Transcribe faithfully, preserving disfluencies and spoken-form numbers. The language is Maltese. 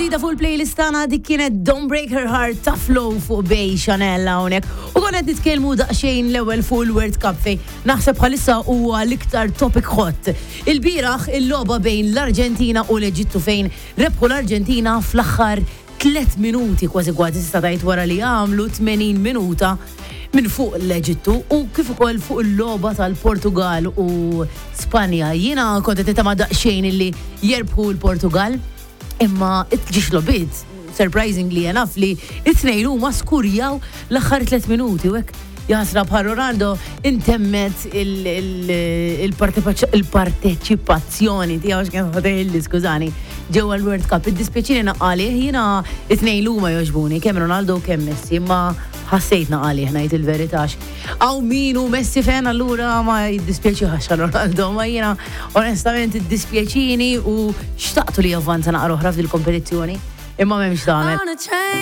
ġdida fuq il-playlist tagħna dik kienet Don't Break Her Heart ta' Flow fuq Bej Chanel hawnhekk. U konet nitkellmu daqsxejn l-ewwel fuq il-World Cup fejn naħseb bħalissa huwa l-iktar topic hot. Il-bieraħ il-logħba bejn l-Arġentina u l-Eġittu fejn rebħu l-Arġentina fl-aħħar tliet minuti kważi kważi tista' tgħid wara li għamlu tmenin minuta minn fuq l-Eġittu u kif ukoll fuq il-logħba tal-Portugal u Spanja. Jiena kont qed nitama daqsxejn illi jerbħu l-Portugal. Imma it-ġiex lobit, surprisingly enough li it-tnejn huma skurjaw l-aħħar tliet minuti u hekk jasra bħal Ronaldo intemmet il-parteċipazzjoni tiegħu x'kien ħodejli skużani ġewwa l-World Cup. Id-dispjaċini naqali jiena it-tnejn huma jogħġbuni kemm Ronaldo u kemm Messi, imma ħassejt naqali ngħid il-veritax. Aw min hu Messi fan allura ma jiddispjaċiħax Ronaldo, ma jiena onestament iddispjaċini u xtaqtu li javvanza naqra oħra fil-kompetizzjoni imma m'hemmx tagħmel.